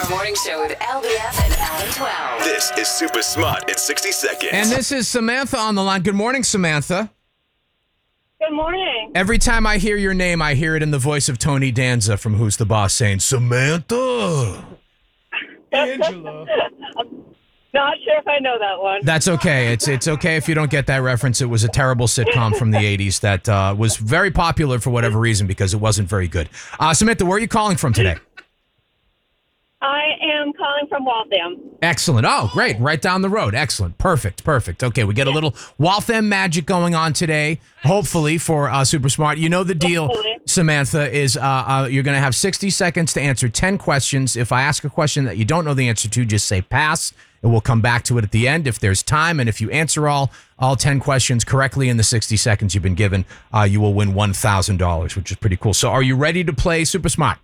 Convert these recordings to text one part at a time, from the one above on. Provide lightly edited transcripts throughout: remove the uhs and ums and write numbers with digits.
ROR Morning Show with LBF and Adam 12. This is Super Smart in 60 seconds. And this is Samantha on the line. Good morning, Samantha. Good morning. Every time I hear your name, I hear it in the voice of Tony Danza from Who's the Boss saying, Samantha. Angela. Not sure if I know that one. That's okay. It's okay if you don't get that reference. It was a terrible sitcom from the 80s that was very popular for whatever reason because it wasn't very good. Samantha, where are you calling from today? I am calling from Waltham. Excellent. Oh, great. Right down the road. Excellent. Perfect. Okay, we get a little Waltham magic going on today, hopefully, for Super Smart. You know the deal, Samantha, is you're going to have 60 seconds to answer 10 questions. If I ask a question that you don't know the answer to, just say pass, and we'll come back to it at the end if there's time. And if you answer all 10 questions correctly in the 60 seconds you've been given, you will win $1,000, which is pretty cool. So are you ready to play Super Smart?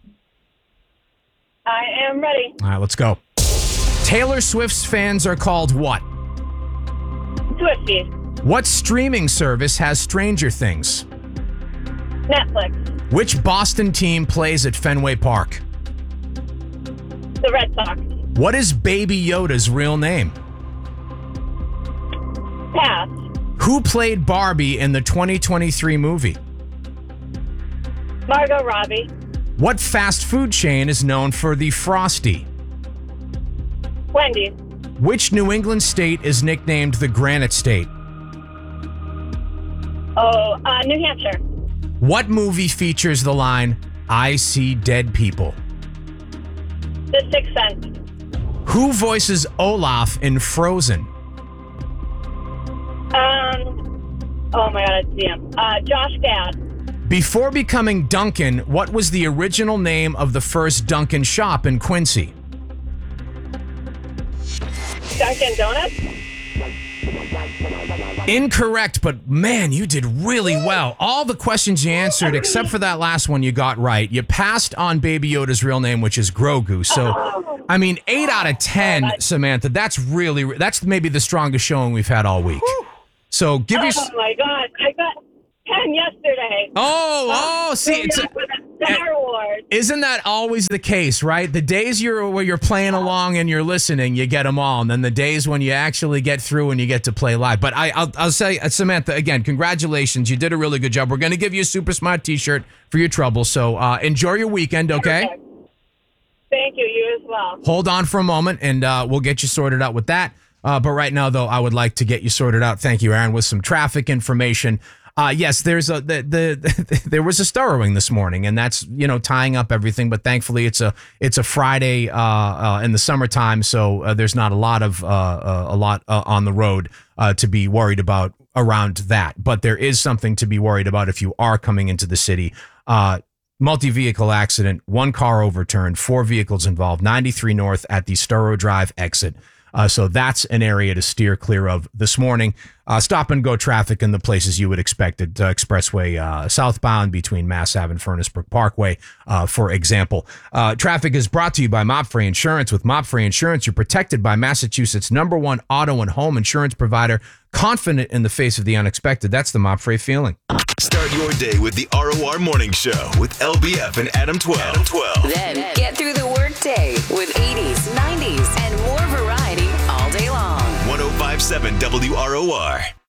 I am ready. All right, let's go. Taylor Swift's fans are called what? Swifties. What streaming service has Stranger Things? Netflix. Which Boston team plays at Fenway Park? The Red Sox. What is Baby Yoda's real name? Pass. Who played Barbie in the 2023 movie? Margot Robbie. What fast food chain is known for the Frosty? Wendy's. Which New England state is nicknamed the Granite State? New Hampshire. What movie features the line, I see dead people? The Sixth Sense. Who voices Olaf in Frozen? Oh my God, it's him. Josh Gad. Before becoming Dunkin', what was the original name of the first Dunkin' shop in Quincy? Dunkin' Donuts. Incorrect, but man, you did really well. All the questions you answered, except for that last one, you got right. You passed on Baby Yoda's real name, which is Grogu. So, I mean, 8 out of 10, Samantha. That's maybe the strongest showing we've had all week. So give your. Oh my God, I got 10 yesterday. See, it's. Star Wars. Isn't that always the case, right? The days where you're playing along and you're listening, you get them all. And then the days when you actually get through and you get to play live. But I'll say, Samantha, again, congratulations. You did a really good job. We're going to give you a Super Smart t-shirt for your trouble. So enjoy your weekend, okay? Thank you. You as well. Hold on for a moment and we'll get you sorted out with that. But right now, though, I would like to get you sorted out. Thank you, Aaron, with some traffic information. Yes, there was a Starrowing this morning, and that's tying up everything. But thankfully, it's a Friday in the summertime, so there's not a lot on the road to be worried about around that. But there is something to be worried about if you are coming into the city. Multi-vehicle accident, 1 car overturned, 4 vehicles involved, 93 North at the Starrow Drive exit. So that's an area to steer clear of this morning. Stop and go traffic in the places you would expect it. Expressway southbound between Mass Ave and Furnace Brook Parkway, for example. Traffic is brought to you by Mop-Free Insurance. With Mop-Free Insurance, you're protected by Massachusetts' #1 auto and home insurance provider, confident in the face of the unexpected. That's the Mop-Free feeling. Start your day with the ROR Morning Show with LBF and Adam 12. Then get through the workday with 80s, 90s, and more variety all day long. 105.7 WROR.